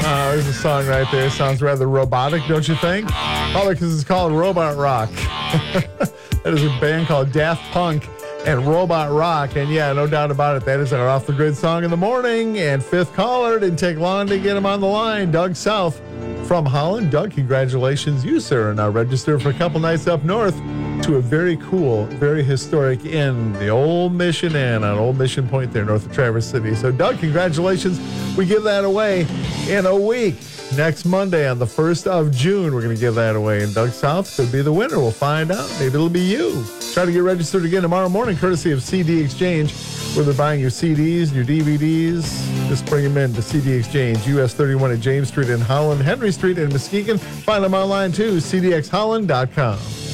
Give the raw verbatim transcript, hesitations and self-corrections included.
Uh, there's a song right there. Sounds rather robotic, don't you think? Probably because it's called Robot Rock. That is a band called Daft Punk and Robot Rock. And yeah, no doubt about it, that is our Off the Grid song in the morning. And fifth caller, didn't take long to get him on the line. Doug South from Holland. Doug, congratulations. You, sir, are now registered for a couple nights up north to a very cool, very historic inn, the Old Mission Inn on Old Mission Point there north of Traverse City. So, Doug, congratulations. We give that away in a week. Next Monday on the first of June, we're going to give that away. And Doug South could be the winner. We'll find out. Maybe it'll be you. Try to get registered again tomorrow morning, courtesy of C D Exchange, where they're buying your C Ds and your D V Ds. Just bring them in to C D Exchange, U S thirty-one at James Street in Holland, Henry Street in Muskegon. Find them online too, c d x holland dot com.